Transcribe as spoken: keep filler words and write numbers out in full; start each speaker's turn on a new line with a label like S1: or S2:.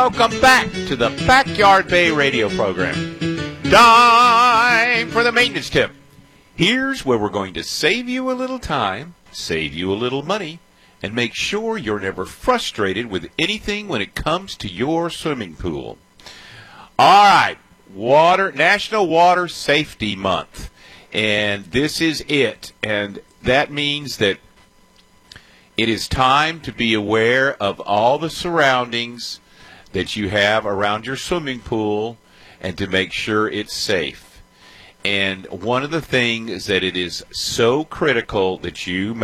S1: Welcome back to the Backyard Bay radio program. Time for the maintenance tip. Here's where we're going to save you a little time, save you a little money, and make sure you're never frustrated with anything when it comes to your swimming pool. All right, water National Water Safety Month, and this is it. And that means that it is time to be aware of all the surroundings that you have around your swimming pool and to make sure it's safe. And one of the things that it is so critical that you